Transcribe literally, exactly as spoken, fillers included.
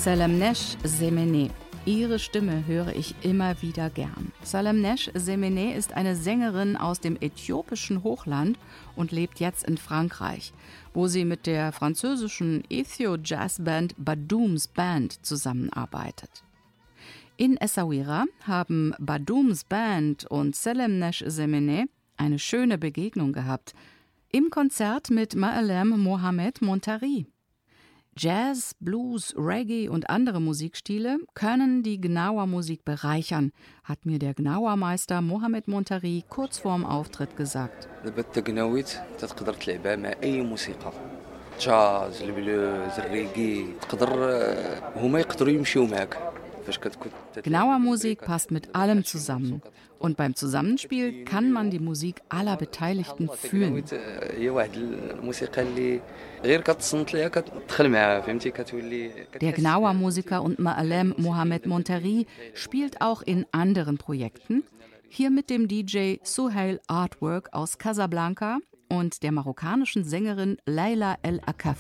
Salamnesh Zemene. Ihre Stimme höre ich immer wieder gern. Salamnesh Zemene ist eine Sängerin aus dem äthiopischen Hochland und lebt jetzt in Frankreich, wo sie mit der französischen Ethio-Jazz-Band Badoum's Band zusammenarbeitet. In Essaouira haben Badoum's Band und Salamnesh Zemene eine schöne Begegnung gehabt. Im Konzert mit Ma'alem Mohamed Montari. Jazz, Blues, Reggae und andere Musikstile können die Gnawa-Musik bereichern, hat mir der Gnawa-Meister Mohamed Montari kurz vorm Auftritt gesagt. Jazz, Blues, Reggae, هما يقدروا يمشيو معك. Gnawa-Musik passt mit allem zusammen. Und beim Zusammenspiel kann man die Musik aller Beteiligten fühlen. Der Gnawa-Musiker und Ma'alem Mohamed Montari spielt auch in anderen Projekten. Hier mit dem D J Suhail Artwork aus Casablanca und der marokkanischen Sängerin Laila El Akaf.